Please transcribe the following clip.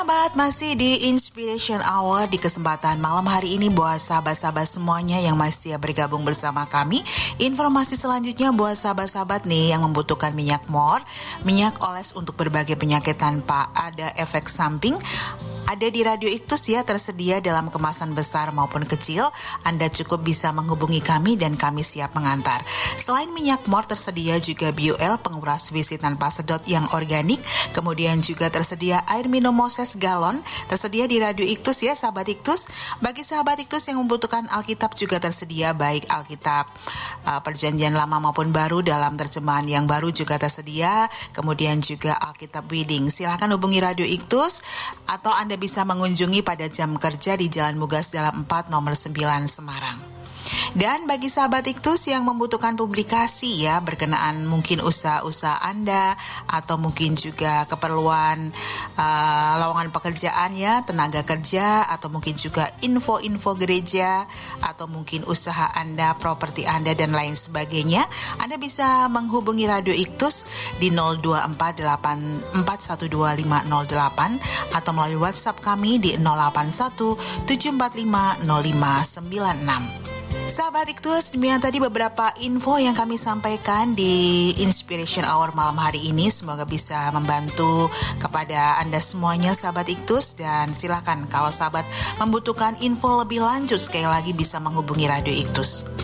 Sahabat, masih di Inspiration Hour di kesempatan malam hari ini buat sahabat-sahabat semuanya yang masih bergabung bersama kami. Informasi selanjutnya buat sahabat-sahabat nih yang membutuhkan minyak mor, minyak oles untuk berbagai penyakit tanpa ada efek samping. Ada di Radio Iktus ya, tersedia dalam kemasan besar maupun kecil. Anda cukup bisa menghubungi kami dan kami siap mengantar. Selain minyak mor, tersedia juga BioL penguras WC tanpa sedot yang organik. Kemudian juga tersedia air minum Moses galon, tersedia di Radio Iktus ya sahabat Iktus. Bagi sahabat Iktus yang membutuhkan Alkitab juga tersedia, baik Alkitab Perjanjian Lama maupun Baru dalam terjemahan yang baru juga tersedia. Kemudian juga Alkitab Reading. Silakan hubungi Radio Iktus atau Anda bisa mengunjungi pada jam kerja di Jalan Mugas Dalam 4 nomor 9 Semarang. Dan bagi sahabat Iktus yang membutuhkan publikasi ya, berkenaan mungkin usaha-usaha Anda atau mungkin juga keperluan lowongan pekerjaan ya, tenaga kerja, atau mungkin juga info-info gereja, atau mungkin usaha Anda, properti Anda dan lain sebagainya, Anda bisa menghubungi Radio Iktus di 0248412508 atau melalui WhatsApp kami di 0817450596. Sahabat Iktus, demikian tadi beberapa info yang kami sampaikan di Inspiration Hour malam hari ini. Semoga bisa membantu kepada Anda semuanya sahabat Iktus. Dan silakan kalau sahabat membutuhkan info lebih lanjut, sekali lagi bisa menghubungi Radio Iktus.